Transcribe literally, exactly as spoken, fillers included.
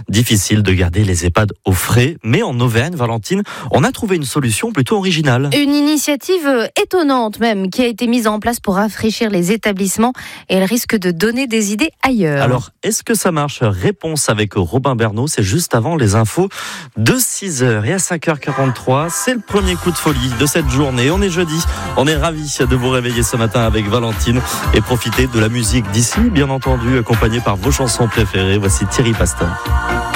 Difficile de garder les EHPAD au frais, mais en Auvergne, Valentine, on a trouvé une solution plutôt originale. Une initiative étonnante même, qui a été mise en place pour rafraîchir les établissements et elle risque de donner des idées ailleurs. Alors, est-ce que ça marche ? Réponse avec Robin Bernot, c'est juste avant les infos de six heures. Et à cinq heures quarante-trois, c'est le premier coup de folie de cette journée. On est jeudi, on est ravis de vous réveiller ce matin avec Valentine et profiter de la musique d'ici, bien entendu, accompagnée par vos chansons préférées. Voici Thierry Pastor.